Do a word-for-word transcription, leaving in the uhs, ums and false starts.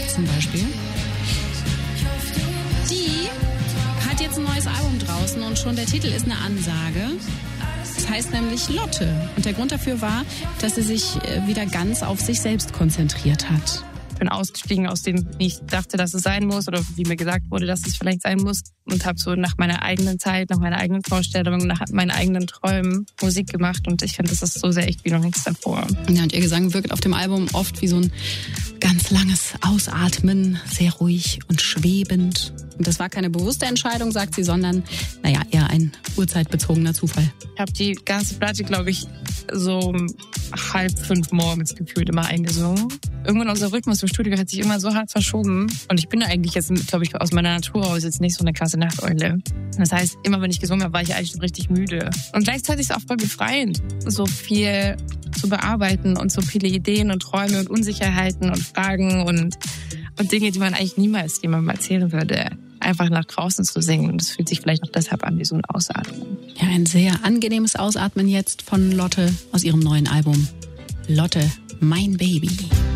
zum Beispiel. Die hat jetzt ein neues Album draußen und schon der Titel ist eine Ansage. Das heißt nämlich Lotte. Und der Grund dafür war, dass sie sich wieder ganz auf sich selbst konzentriert hat. Ich bin ausgestiegen aus dem, wie ich dachte, dass es sein muss oder wie mir gesagt wurde, dass es vielleicht sein muss und habe so nach meiner eigenen Zeit, nach meiner eigenen Vorstellung, nach meinen eigenen Träumen Musik gemacht und ich finde, das ist so sehr echt wie noch nichts davor. Ja, und ihr Gesang wirkt auf dem Album oft wie so ein ganz langes Ausatmen, sehr ruhig und schwebend. Und das war keine bewusste Entscheidung, sagt sie, sondern, naja, eher ein urzeitbezogener Zufall. Ich habe die ganze Platte, glaube ich, so um halb fünf morgens gefühlt immer eingesungen. Irgendwann unser Rhythmus im Studio hat sich immer so hart verschoben. Und ich bin eigentlich jetzt, glaube ich, aus meiner Natur aus jetzt nicht so eine krasse Nachteule. Das heißt, immer wenn ich gesungen habe, war ich eigentlich schon richtig müde. Und gleichzeitig ist es auch voll befreiend, so viel zu bearbeiten und so viele Ideen und Träume und Unsicherheiten und Fragen und, und Dinge, die man eigentlich niemals jemandem erzählen würde, einfach nach draußen zu singen. Und das fühlt sich vielleicht auch deshalb an wie so ein Ausatmen. Ja, ein sehr angenehmes Ausatmen jetzt von Lotte aus ihrem neuen Album. Lotte, mein Baby.